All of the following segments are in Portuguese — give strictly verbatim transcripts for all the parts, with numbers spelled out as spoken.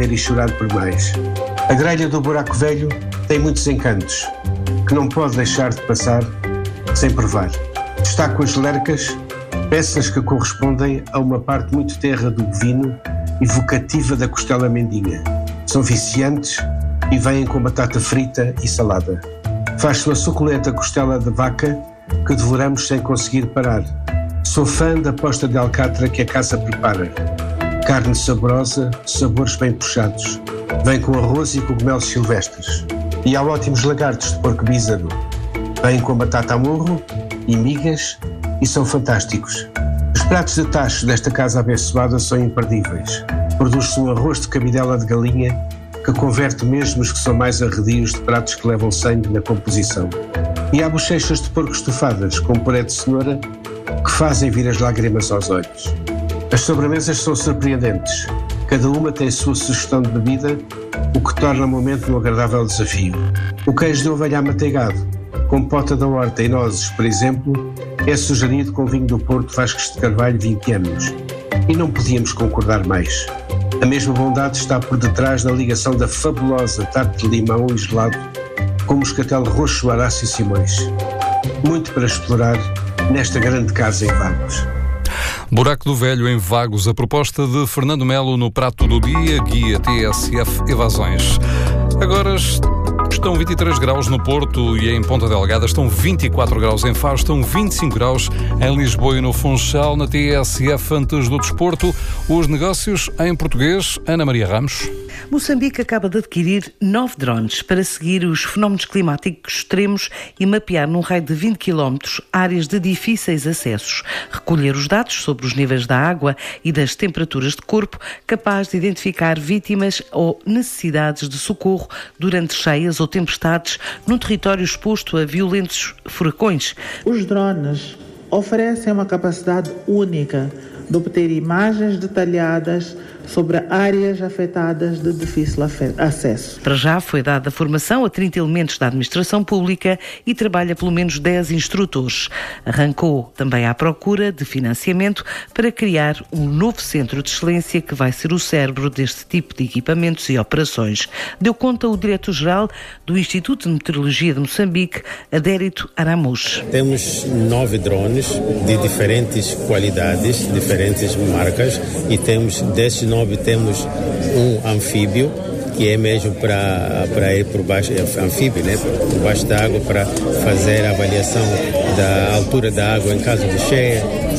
comer e chorar por mais. A grelha do Buraco Velho tem muitos encantos, que não pode deixar de passar sem provar. Destaco as lercas, peças que correspondem a uma parte muito terra do bovino, evocativa da costela mendinha. São viciantes e vêm com batata frita e salada. Faz-se uma suculenta costela de vaca que devoramos sem conseguir parar. Sou fã da posta de alcatra que a casa prepara. Carne saborosa, sabores bem puxados. Vem com arroz e cogumelos silvestres. E há ótimos lagartos de porco bízaro. Vêm com batata a morro e migas e são fantásticos. Os pratos de tacho desta casa abençoada são imperdíveis. Produz-se um arroz de cabidela de galinha que converte mesmo os que são mais arredios de pratos que levam sangue na composição. E há bochechas de porco estofadas com puré de cenoura que fazem vir as lágrimas aos olhos. As sobremesas são surpreendentes. Cada uma tem a sua sugestão de bebida, o que torna o momento um agradável desafio. O queijo de ovelha amateigado, com pota da horta e nozes, por exemplo, é sugerido com vinho do Porto Vasques de Carvalho vinte anos. E não podíamos concordar mais. A mesma bondade está por detrás da ligação da fabulosa tarte de limão e gelado com moscatel roxo Horácio Simões. Muito para explorar nesta grande casa em Vagos. Buraco do Velho em Vagos, a proposta de Fernando Melo no Prato do Dia, guia T S F Evasões. Agora estão vinte e três graus no Porto e em Ponta Delgada, estão vinte e quatro graus em Faro, estão vinte e cinco graus em Lisboa e no Funchal. Na T S F, antes do desporto, os negócios em português. Ana Maria Ramos. Moçambique acaba de adquirir nove drones para seguir os fenómenos climáticos extremos e mapear num raio de vinte quilómetros áreas de difíceis acessos, recolher os dados sobre os níveis da água e das temperaturas de corpo, capaz de identificar vítimas ou necessidades de socorro durante cheias ou tempestades num território exposto a violentos furacões. Os drones oferecem uma capacidade única de obter imagens detalhadas sobre áreas afetadas de difícil acesso. Para já foi dada formação a trinta elementos da administração pública e trabalha pelo menos dez instrutores. Arrancou também à procura de financiamento para criar um novo centro de excelência que vai ser o cérebro deste tipo de equipamentos e operações. Deu conta o diretor-geral do Instituto de Meteorologia de Moçambique, Adérito Aramush. Temos nove drones de diferentes qualidades, diferentes marcas, e temos desses nove temos um anfíbio, que é mesmo para para ir por baixo, anfíbio, né? Por baixo da água, para fazer a avaliação da altura da água em caso de cheia,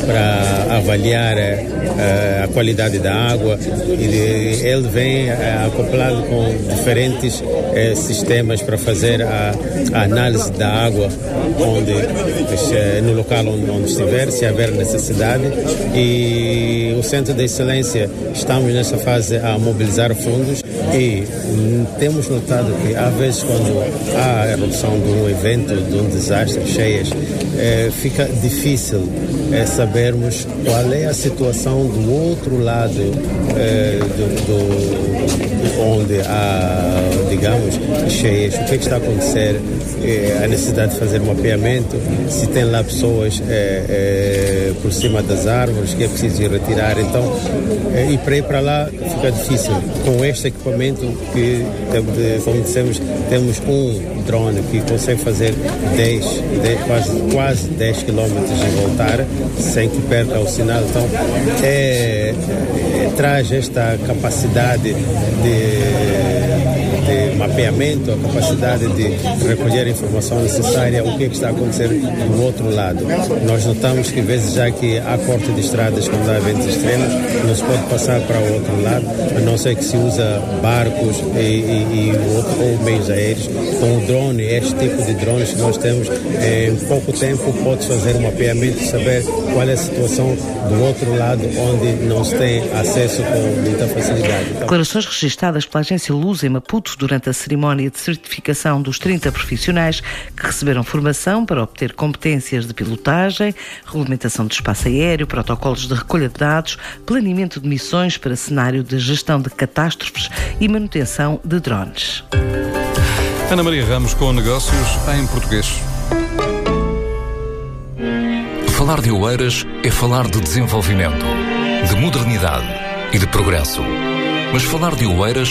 para avaliar uh, a qualidade da água. E ele vem uh, acoplado com diferentes uh, sistemas para fazer a, a análise da água onde, uh, no local onde, onde estiver, se houver necessidade. E o Centro de Excelência, estamos nessa fase a mobilizar fundos e hum, temos notado que às vezes quando há a erupção de um evento, de um desastre, cheias, eh, fica difícil eh, sabermos qual é a situação do outro lado eh, do, do, onde há, digamos, cheias, o que é que está a acontecer, eh, a necessidade de fazer um mapeamento, se tem lá pessoas eh, eh, por cima das árvores que é preciso ir retirar. Então, eh, e para ir para lá fica difícil. Com este equipamento que, como dissemos, temos um drone que consegue fazer dez, dez, quase, quase dez quilómetros e voltar sem que perca o sinal. Então, é, é, traz esta capacidade de de mapeamento, a capacidade de recolher a informação necessária, o que é que está a acontecer do outro lado. Nós notamos que, vezes já que há corte de estradas quando há eventos extremos, não se pode passar para o outro lado, a não ser que se usa barcos e, e, e outro, ou meios aéreos. Com o drone, este tipo de drones que nós temos, em pouco tempo pode fazer um mapeamento e saber qual é a situação do outro lado, onde não se tem acesso com muita facilidade. Então, declarações registadas pela agência Luz em Maputo durante a cerimónia de certificação dos trinta profissionais que receberam formação para obter competências de pilotagem, regulamentação de espaço aéreo, protocolos de recolha de dados, planeamento de missões para cenário de gestão de catástrofes e manutenção de drones. Ana Maria Ramos com negócios em português. Falar de Oeiras é falar de desenvolvimento, de modernidade e de progresso. Mas falar de Oeiras